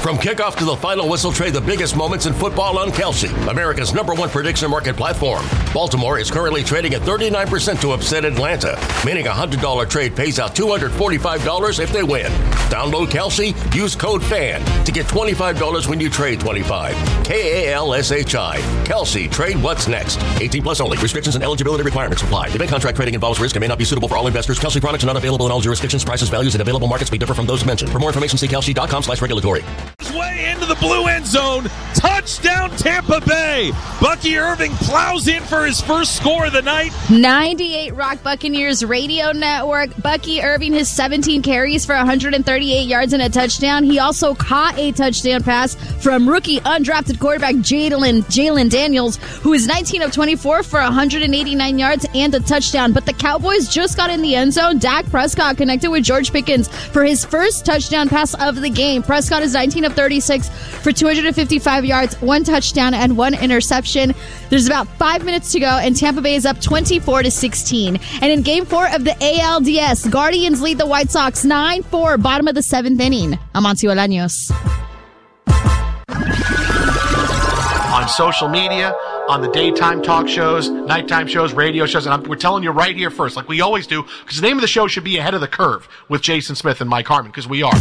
From kickoff to the final whistle, trade the biggest moments in football on Kalshi, America's #1 prediction market platform. Baltimore is currently trading at 39% to upset Atlanta, meaning a $100 trade pays out $245 if they win. Download Kalshi, use code FAN to get $25 when you trade 25. KALSHI. Kalshi, trade what's next. 18 plus only. Restrictions and eligibility requirements apply. Event contract trading involves risk and may not be suitable for all investors. Kalshi products are not available in all jurisdictions. Prices, values, and available markets may differ from those mentioned. For more information, see kalshi.com/regulatory. Way into the blue end zone. Touchdown Tampa Bay. Bucky Irving plows in for his first score of the night. 98 Rock Buccaneers Radio Network. Bucky Irving has 17 carries for 138 yards and a touchdown. He also caught a touchdown pass from rookie undrafted quarterback Jalen Daniels, who is 19 of 24 for 189 yards and a touchdown. But the Cowboys just got in the end zone. Dak Prescott connected with George Pickens for his first touchdown pass of the game. Prescott is 19 of 36 for 255 yards, 1 touchdown, and 1 interception. There's about 5 minutes to go, and Tampa Bay is up 24-16. And in Game 4 of the ALDS, Guardians lead the White Sox 9-4, bottom of the 7th inning. Amancio Bolaños. On social media, on the daytime talk shows, nighttime shows, radio shows, and we're telling you right here first, like we always do, because the name of the show should be Ahead of the Curve with Jason Smith and Mike Harmon, because we are.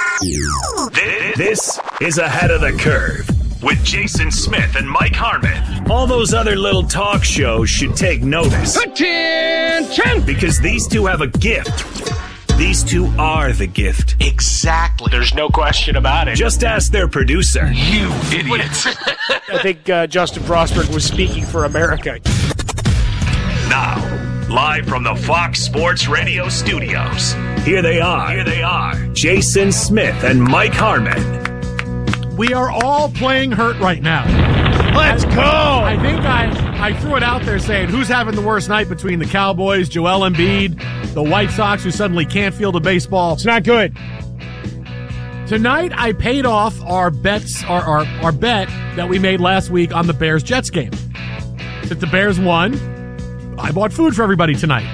This is Ahead of the Curve with Jason Smith and Mike Harmon. All those other little talk shows should take notice. Attention! Because these two have a gift. These two are the gift. Exactly. There's no question about it. Just ask their producer. You idiots. I think Justin Frostberg was speaking for America. Now, live from the Fox Sports Radio studios, Here they are. Jason Smith and Mike Harmon. We are all playing hurt right now. Let's go! I think I threw it out there saying, who's having the worst night between the Cowboys, Joel Embiid, the White Sox, who suddenly can't field a baseball? It's not good. Tonight, I paid off our bets, our bet that we made last week on the Bears-Jets game. Since the Bears won, I bought food for everybody tonight.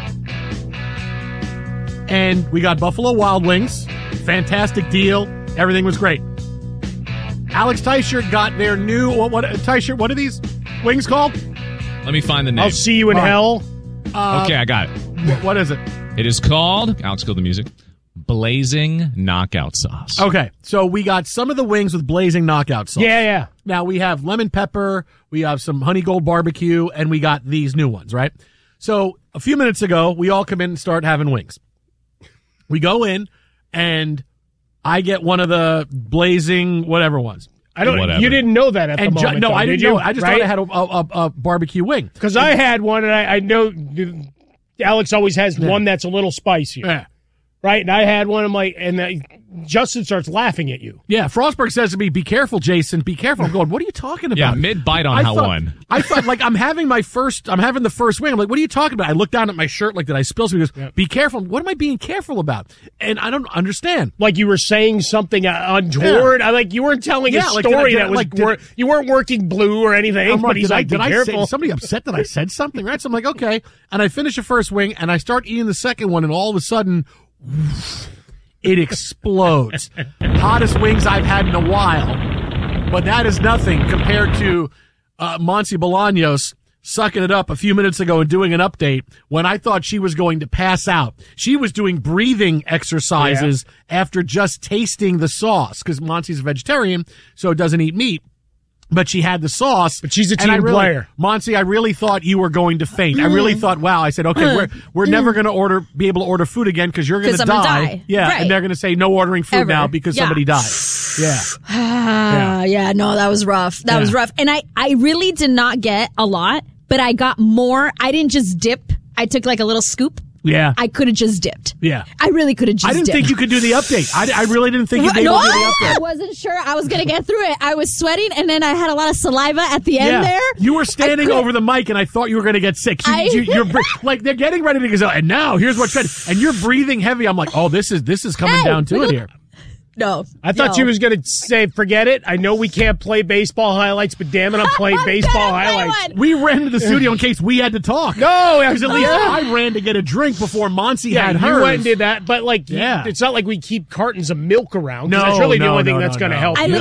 And we got Buffalo Wild Wings. Fantastic deal. Everything was great. Alex Teichert got their new, Teichert, what are these wings called? Let me find the name. I'll see you in hell. Okay, I got it. What is it? It is called, Alex, kill the music, Blazing Knockout Sauce. Okay, so we got some of the wings with Blazing Knockout sauce. Yeah. Now we have lemon pepper, we have some honey gold barbecue, and we got these new ones, right? So a few minutes ago, we all come in and start having wings. We go in, and I get one of the Blazing whatever ones. Whatever. You didn't know that at the moment. No, though, I didn't did you? know. I just thought I had a barbecue wing. Because I had one, and I know Alex always has one that's a little spicier. Yeah. Right? And I had one, I'm like, and Justin starts laughing at you. Yeah, Frostberg says to me, be careful, Jason, be careful. I'm going, what are you talking about? Yeah, mid-bite on one. I thought, like, I'm having the first wing. I'm like, what are you talking about? I look down at my shirt, like, did I spill something? He goes, be careful. What am I being careful about? And I don't understand. Like you were saying something untoward. Yeah. You weren't telling a like, story you weren't working blue or anything. But he's like, be careful. Somebody upset that I said something, right? So I'm like, okay. And I finish the first wing, and I start eating the second one, and all of a sudden, it explodes. Hottest wings I've had in a while. But that is nothing compared to Monty Bolaños sucking it up a few minutes ago and doing an update when I thought she was going to pass out. She was doing breathing exercises after just tasting the sauce, because Monty's a vegetarian, so doesn't eat meat. But she had the sauce. But she's a team player. Monty, I really thought you were going to faint. I really thought, wow. I said, okay, we're never going to be able to order food again because you're going to die. Yeah, right. And they're going to say no ordering food now because somebody died. Yeah. Yeah, no, that was rough. That was rough. And I really did not get a lot, but I got more. I didn't just dip. I took like a little scoop. Yeah. I could have just dipped. Yeah. I really could have just dipped. I didn't think you could do the update. I really didn't think you'd be able to do the update. I wasn't sure I was going to get through it. I was sweating, and then I had a lot of saliva at the end there. You were standing over the mic, and I thought you were going to get sick. You're like, they're getting ready to go, and now here's what's ready. And you're breathing heavy. I'm like, oh, this is coming down to it here. No. I thought she was going to say, forget it. I know we can't play baseball highlights, but damn it, I'm playing baseball highlights. We ran to the studio in case we had to talk. No, because at least I ran to get a drink before Monty had hers. You went and did that, but it's not like we keep cartons of milk around. No, that's really the only thing that's going to help.